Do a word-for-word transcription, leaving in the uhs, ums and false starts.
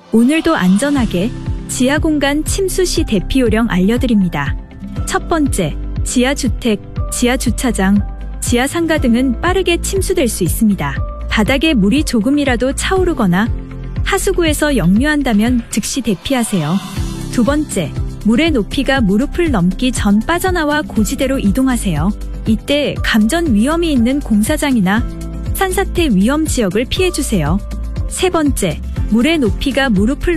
오늘도 안전하게 지하 공간 침수 시 대피 요령 알려드립니다. 첫 번째, 지하주택, 지하주차장, 지하상가 등은 빠르게 침수될 수 있습니다. 바닥에 물이 조금이라도 차오르거나 하수구에서 역류한다면 즉시 대피하세요. 두 번째, 물의 높이가 무릎을 넘기 전 빠져나와 고지대로 이동하세요. 이때 감전 위험이 있는 공사장이나 산사태 위험 지역을 피해주세요. 세 번째, 물의 높이가 무릎을